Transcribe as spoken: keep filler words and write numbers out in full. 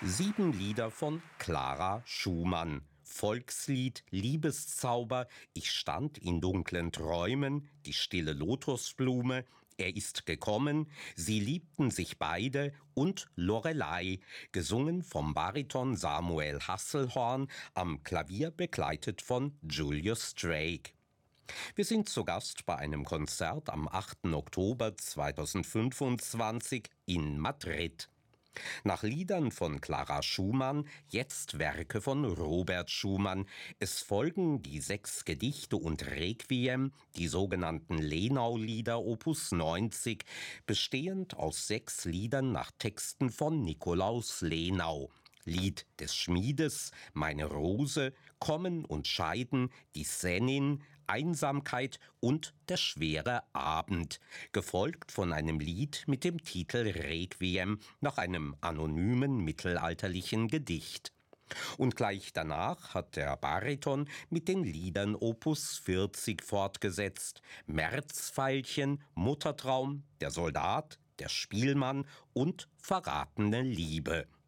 Sieben Lieder von Clara Schumann. Volkslied, Liebeszauber, ich stand in dunklen Träumen, die stille Lotusblume, er ist gekommen, sie liebten sich beide und Lorelei, gesungen vom Bariton Samuel Hasselhorn, am Klavier begleitet von Julius Drake. Wir sind zu Gast bei einem Konzert am achten Oktober zweitausendfünfundzwanzig in Madrid. Nach Liedern von Clara Schumann, jetzt Werke von Robert Schumann. Es folgen die sechs Gedichte und Requiem, die sogenannten Lenau-Lieder Opus neunzig, bestehend aus sechs Liedern nach Texten von Nikolaus Lenau. Lied des Schmiedes, Meine Rose, Kommen und Scheiden, die Sennin, Einsamkeit und Der schwere Abend, gefolgt von einem Lied mit dem Titel Requiem nach einem anonymen mittelalterlichen Gedicht. Und gleich danach hat der Bariton mit den Liedern Opus vierzig fortgesetzt: Märzveilchen, Muttertraum, Der Soldat, Der Spielmann und Verratene Liebe.